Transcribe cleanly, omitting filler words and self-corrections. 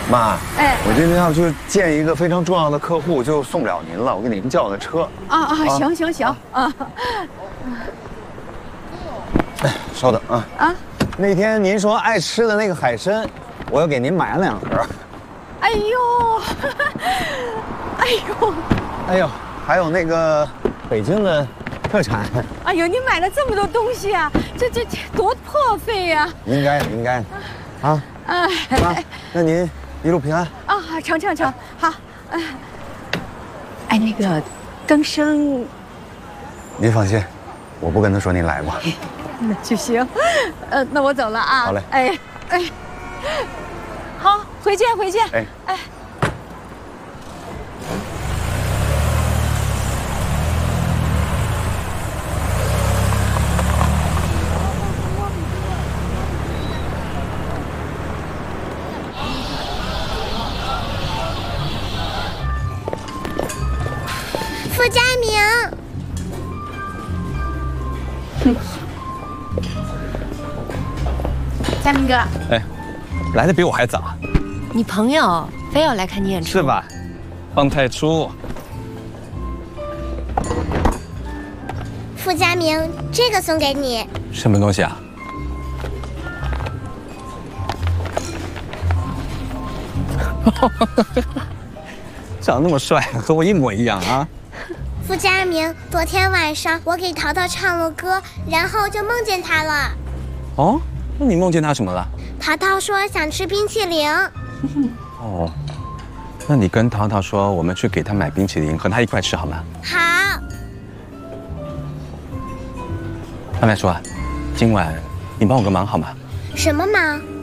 妈， 哎， 我今天要去见一个非常重要的客户，就送不了您了。我给您叫个车。 行啊。 哎，稍等啊。 啊， 那天您说爱吃的那个海参，我又给您买了2盒。 哎呦， 哎呦，还有那个北京的特产。 哎呦，你买了这么多东西啊，这多破费呀！ 应该的，啊。妈，那您一路平安。 啊，成，好。哎，那个更生， 您放心，我不跟他说您来过。 那就行。那我走了啊。 好嘞。 哎，好，回见。哎。 傅佳明， 佳明哥， 哎，来的比我还早， 你朋友非要来看你演出是吧？放太初， 傅佳明，这个送给你。 什么东西啊？长那么帅，和我一模一样啊！ 傅佳明，昨天晚上我给淘淘唱了歌，然后就梦见他了。 哦，那你梦见他什么了？ 淘淘说想吃冰淇淋。 哦，那你跟淘淘说，我们去给他买冰淇淋，和他一块吃好吗？ 好。 安来说，今晚你帮我个忙好吗？ 什么忙？